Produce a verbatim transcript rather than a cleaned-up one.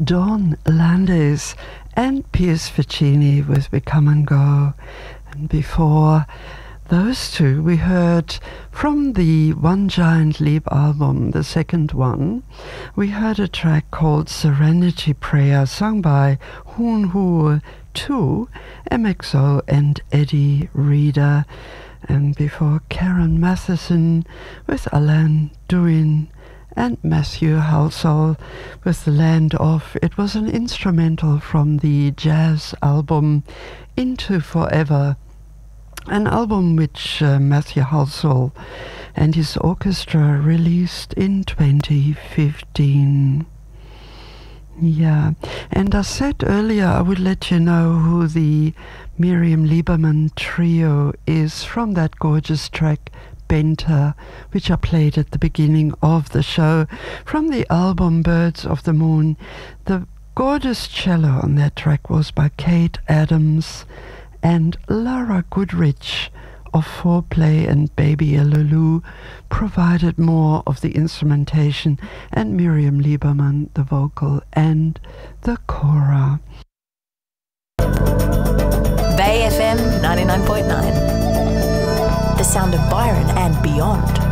Dawn Landis and Piers Ficini with We Come and Go. And before those two, we heard from the One Giant Leap album, the second one, we heard a track called Serenity Prayer, sung by Hoon Hoo two, M X O and Eddie Reader. And before, Karen Matheson with Alain Duin and Matthew Halsall with The Land Of. It was an instrumental from the jazz album Into Forever, an album which uh, Matthew Halsall and his orchestra released in twenty fifteen. Yeah, and I said earlier I would let you know who the Miriam Lieberman trio is from that gorgeous track Benta, which I played at the beginning of the show, from the album Birds of the Moon. The gorgeous cello on that track was by Kate Adams, and Lara Goodrich of Foreplay and Baby Lulu provided more of the instrumentation, and Miriam Lieberman the vocal and the kora. Bay F M ninety-nine point nine. The sound of Byron and beyond.